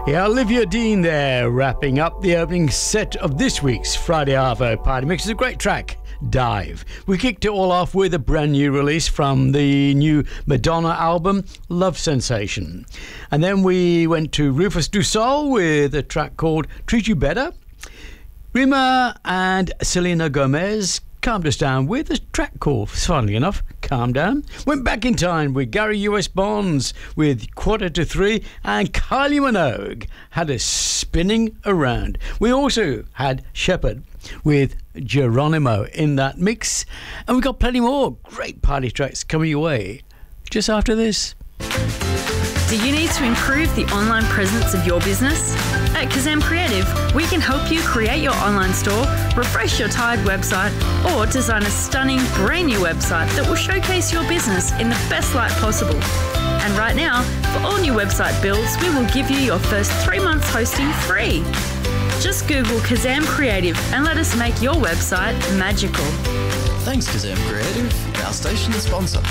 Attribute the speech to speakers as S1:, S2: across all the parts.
S1: Yeah, Olivia Dean there, wrapping up the opening set of this week's Friday Arvo Party Mix. It's a great track, Dive. We kicked it all off with a brand new release from the new Madonna album, Love Sensation. And then we went to Rufus Du Sol with a track called Treat You Better. Rima and Selena Gomez calmed us down with a track called, funnily enough, Calm Down. Went back in time with Gary U.S. Bonds with Quarter to Three, and Kylie Minogue had us spinning around. We also had Shepherd with Geronimo in that mix, and we got plenty more great party tracks coming your way just after this.
S2: Do you need to improve the online presence of your business? At Kazam Creative, we can help you create your online store, refresh your tired website, or design a stunning brand new website that will showcase your business in the best light possible. And right now, for all new website builds, we will give you your first 3 months hosting free. Just Google Kazam Creative and let us make your website magical.
S3: Thanks, Kazam Creative, our station sponsor.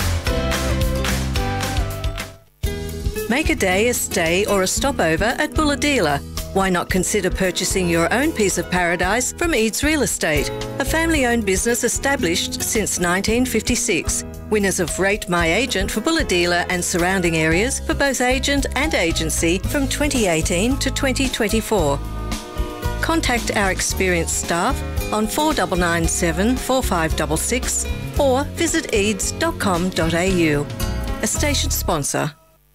S4: Make a day, a stay or a stopover at Bulahdelah. Why not consider purchasing your own piece of paradise from Eads Real Estate, a family-owned business established since 1956. Winners of Rate My Agent for Bulahdelah and surrounding areas for both agent and agency from 2018 to 2024. Contact our experienced staff on 4997 4566 or visit eads.com.au. A station sponsor.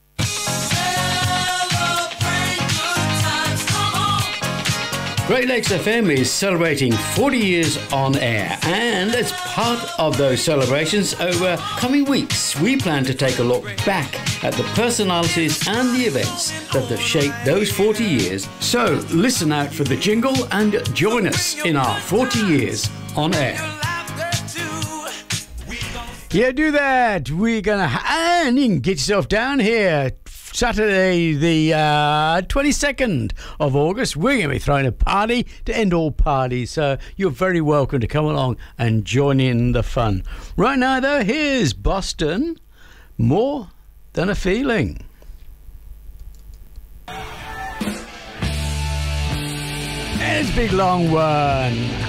S1: Great Lakes FM is celebrating 40 years on air, and as part of those celebrations over coming weeks, we plan to take a look back at the personalities and the events that have shaped those 40 years. So listen out for the jingle and join us in our 40 years on air. Yeah, do that. We're going to... And you can get yourself down here. Saturday, the 22nd of August, we're going to be throwing a party to end all parties. So you're very welcome to come along and join in the fun. Right now, though, here's Boston, More Than a Feeling. It's a big long one.